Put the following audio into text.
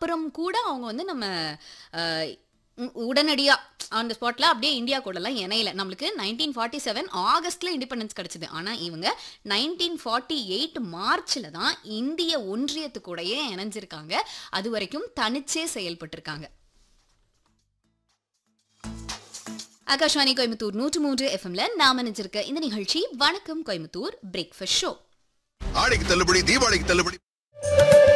அப்புறம் கூட அவங்க வந்து நம்ம உடனடியா அந்த ஸ்பாட்ல அப்படியே இந்தியா கூடலாம் இணையல. நம்மளுக்கு 1947 ஆகஸ்ட்ல இண்டிபெண்டன்ஸ் கிடைச்சது. ஆனா இவங்க 1948 மார்ச்ல தான் இந்திய ஒன்றியத்து கூடயே இணைஞ்சிருக்காங்க. அது வரைக்கும் தனிச்சே செயல்பட்டிருக்காங்க. ஆகாஷ்வாணி கோயம்புத்தூர் 103 எஃப்எம்ல நாம நினைச்சிருக்க இந்த நிகழ்ச்சி வணக்கம் கோயம்புத்தூர் பிரேக்ஃபாஸ்ட் ஷோ. ஆடிக்கு தள்ளுபடி, தீபாவளிக்கு தள்ளுபடி.